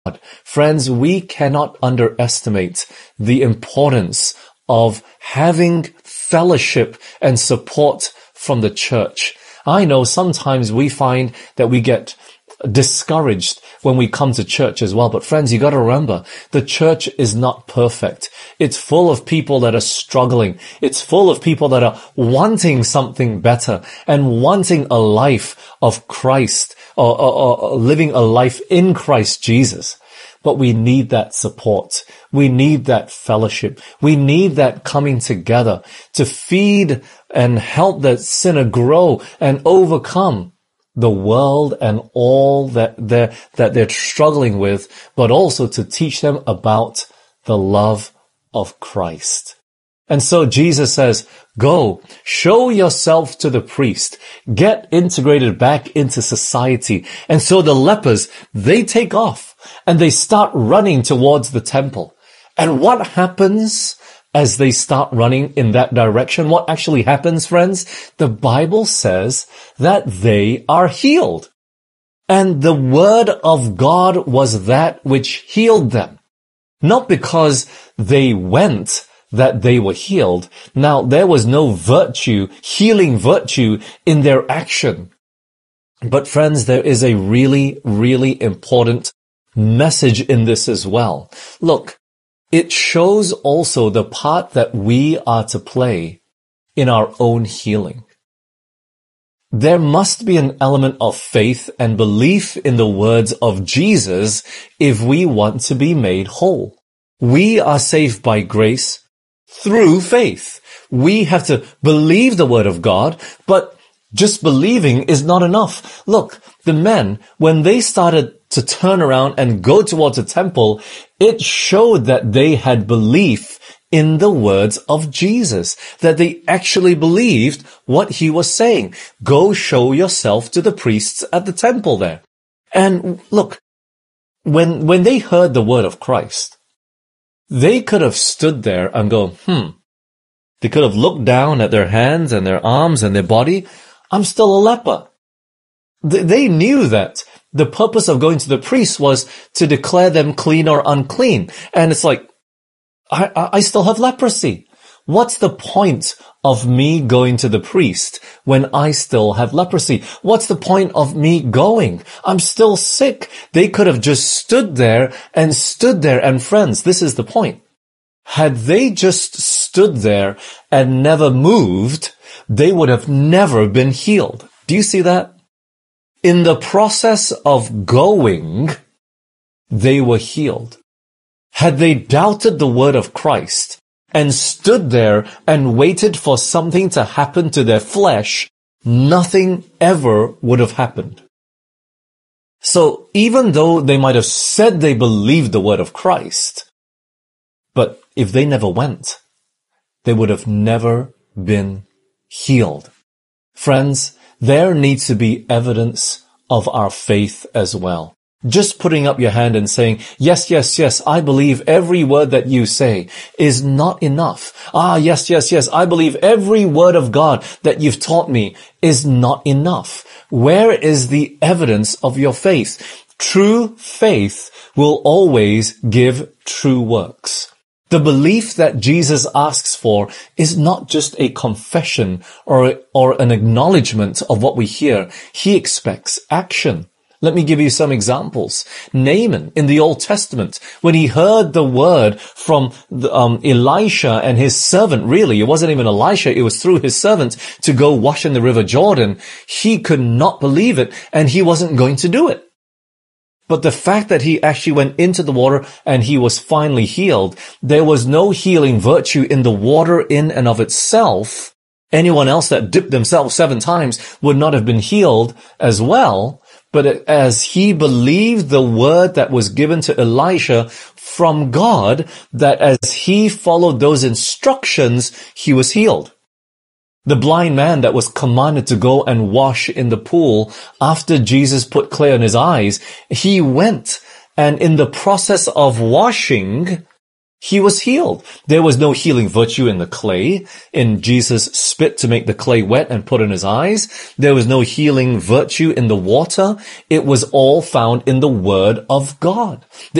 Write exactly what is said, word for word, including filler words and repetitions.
Friends, we cannot underestimate the importance of having fellowship and support from the church. I know sometimes we find that we get discouraged when we come to church as well. But friends, you got to remember, the church is not perfect. It's full of people that are struggling. It's full of people that are wanting something better and wanting a life of Christ or, or, or living a life in Christ Jesus. But we need that support. We need that fellowship. We need that coming together to feed and help that sinner grow and overcome the world and all that they're, that they're struggling with, but also to teach them about the love of Christ. And so Jesus says, go, show yourself to the priest, get integrated back into society. And so the lepers, they take off and they start running towards the temple. And what happens as they start running in that direction? What actually happens, friends? The Bible says that they are healed. And the word of God was that which healed them. Not because they went that they were healed. Now, there was no virtue, healing virtue in their action. But friends, there is a really, really important message in this as well. Look, it shows also the part that we are to play in our own healing. There must be an element of faith and belief in the words of Jesus if we want to be made whole. We are saved by grace through faith. We have to believe the word of God, but just believing is not enough. Look, the men, when they started to turn around and go towards the temple, it showed that they had belief in the words of Jesus, that they actually believed what he was saying. Go show yourself to the priests at the temple there. And look, when, when they heard the word of Christ, they could have stood there and go, hmm. They could have looked down at their hands and their arms and their body. I'm still a leper. They knew that the purpose of going to the priest was to declare them clean or unclean. And it's like, I, I still have leprosy. What's the point of me going to the priest when I still have leprosy? What's the point of me going? I'm still sick. They could have just stood there and stood there. And friends, this is the point. Had they just stood there and never moved, they would have never been healed. Do you see that? In the process of going, they were healed. Had they doubted the word of Christ and stood there and waited for something to happen to their flesh, nothing ever would have happened. So even though they might have said they believed the word of Christ, but if they never went, they would have never been healed. Friends, there needs to be evidence of our faith as well. Just putting up your hand and saying, yes, yes, yes, I believe every word that you say is not enough. Ah, yes, yes, yes, I believe every word of God that you've taught me is not enough. Where is the evidence of your faith? True faith will always give true works. The belief that Jesus asks for is not just a confession or, or an acknowledgement of what we hear. He expects action. Let me give you some examples. Naaman in the Old Testament, when he heard the word from the, um, Elisha and his servant, really, it wasn't even Elisha, it was through his servant to go wash in the River Jordan, he could not believe it and he wasn't going to do it. But the fact that he actually went into the water and he was finally healed, there was no healing virtue in the water in and of itself. Anyone else that dipped themselves seven times would not have been healed as well. But as he believed the word that was given to Elisha from God, that as he followed those instructions, he was healed. The blind man that was commanded to go and wash in the pool after Jesus put clay on his eyes, he went, and in the process of washing, he was healed. There was no healing virtue in the clay, in Jesus' spit to make the clay wet and put in his eyes. There was no healing virtue in the water. It was all found in the Word of God. The